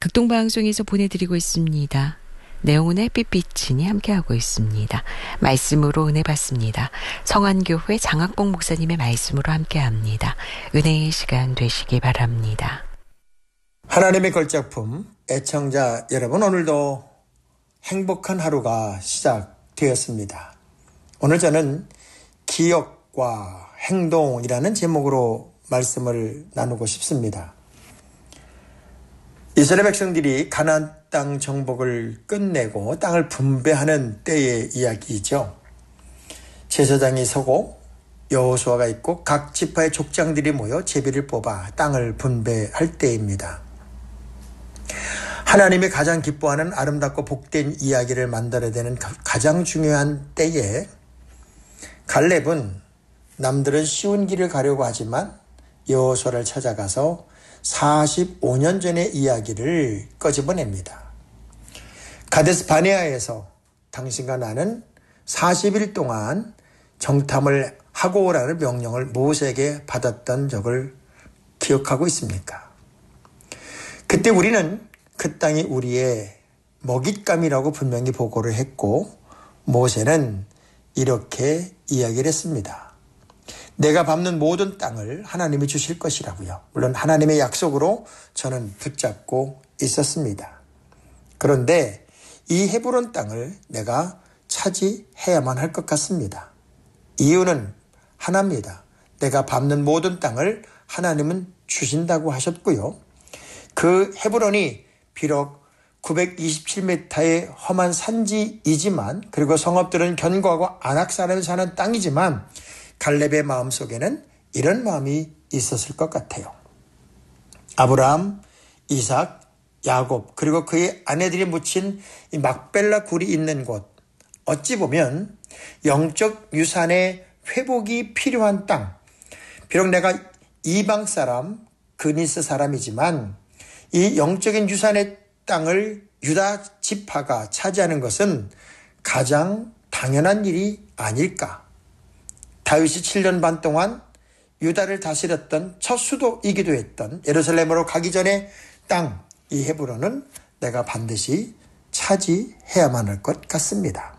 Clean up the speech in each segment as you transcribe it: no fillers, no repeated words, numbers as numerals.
극동방송에서 보내드리고 있습니다. 내용은 햇빛비친이 함께하고 있습니다. 말씀으로 은혜 받습니다. 성안교회 장학봉 목사님의 말씀으로 함께합니다. 은혜의 시간 되시기 바랍니다. 하나님의 걸작품 애청자 여러분, 오늘도 행복한 하루가 시작되었습니다. 오늘 저는 기억과 행동이라는 제목으로 말씀을 나누고 싶습니다. 이스라엘 백성들이 가나안 땅 정복을 끝내고 땅을 분배하는 때의 이야기이죠. 제사장이 서고 여호수아가 있고 각 지파의 족장들이 모여 제비를 뽑아 땅을 분배할 때입니다. 하나님이 가장 기뻐하는 아름답고 복된 이야기를 만들어내는 가장 중요한 때에 갈렙은 남들은 쉬운 길을 가려고 하지만 여호수아를 찾아가서 45년 전의 이야기를 꺼집어냅니다. 가데스 바네아에서 당신과 나는 40일 동안 정탐을 하고 오라는 명령을 모세에게 받았던 적을 기억하고 있습니까? 그때 우리는 그 땅이 우리의 먹잇감이라고 분명히 보고를 했고, 모세는 이렇게 이야기를 했습니다. 내가 밟는 모든 땅을 하나님이 주실 것이라고요. 물론 하나님의 약속으로 저는 붙잡고 있었습니다. 그런데 이 헤브론 땅을 내가 차지해야만 할 것 같습니다. 이유는 하나입니다. 내가 밟는 모든 땅을 하나님은 주신다고 하셨고요. 그 헤브론이 비록 927m의 험한 산지이지만, 그리고 성읍들은 견고하고 안악산을 사는 땅이지만 갈렙의 마음속에는 이런 마음이 있었을 것 같아요. 아브라함, 이삭, 야곱, 그리고 그의 아내들이 묻힌 이 막벨라 굴이 있는 곳, 어찌 보면 영적 유산의 회복이 필요한 땅. 비록 내가 이방 사람, 그니스 사람이지만 이 영적인 유산의 땅을 유다 지파가 차지하는 것은 가장 당연한 일이 아닐까. 다윗이 7년 반 동안 유다를 다스렸던 첫 수도이기도 했던 예루살렘으로 가기 전에 땅, 이 헤브론은 내가 반드시 차지해야만 할 것 같습니다.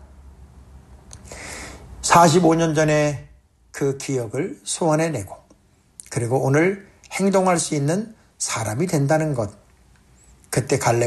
45년 전에 그 기억을 소환해내고, 그리고 오늘 행동할 수 있는 사람이 된다는 것, 그때 갈렙